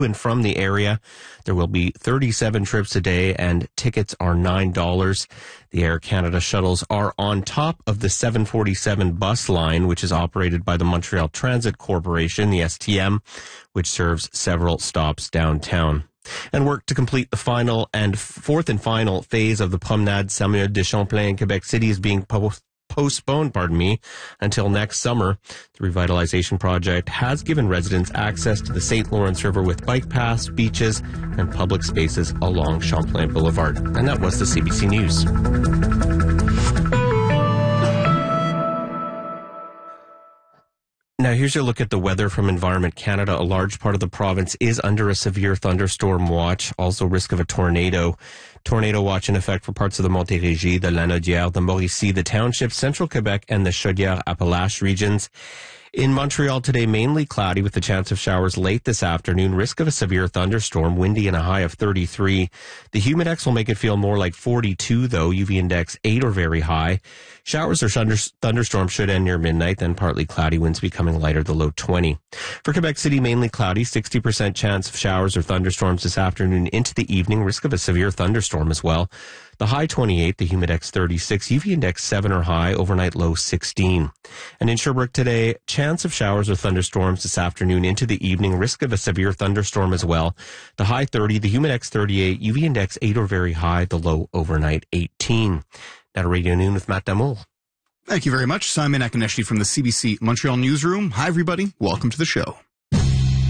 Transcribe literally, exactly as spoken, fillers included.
and from the area. There will be thirty-seven trips a day, and tickets are nine dollars. The Air Canada shuttles are on top of the seven forty-seven bus line, which is operated by the Montreal Transit Corporation, the S T M, which serves several stops downtown. And work to complete the final and fourth and final phase of the Promenade Samuel de Champlain in Quebec City is being post- postponed, pardon me, until next summer. The revitalization project has given residents access to the Saint Lawrence River with bike paths, beaches, and public spaces along Champlain Boulevard. And that was the C B C News. Now, here's your look at the weather from Environment Canada. A large part of the province is under a severe thunderstorm watch, also risk of a tornado. Tornado watch in effect for parts of the Montérégie, the Lanaudière, the Mauricie, the Township, Central Quebec, and the Chaudière-Appalaches regions. In Montreal today, mainly cloudy with the chance of showers late this afternoon. Risk of a severe thunderstorm, windy and a high of thirty-three. The humidex will make it feel more like forty-two, though. U V index eight or very high. Showers or thunderstorms should end near midnight, then partly cloudy, winds becoming lighter, the low twenty. For Quebec City, mainly cloudy, sixty percent chance of showers or thunderstorms this afternoon into the evening. Risk of a severe thunderstorm as well. The high twenty-eight, the humidex thirty-six, U V index seven or high, overnight low sixteen. And in Sherbrooke today, chance of showers or thunderstorms this afternoon into the evening, risk of a severe thunderstorm as well. The high thirty, the humidex thirty-eight, U V index eight or very high, the low overnight eighteen. Now to Radio Noon with Matt Damour. Thank you very much. Simon Akineshti from the C B C Montreal Newsroom. Hi, everybody. Welcome to the show.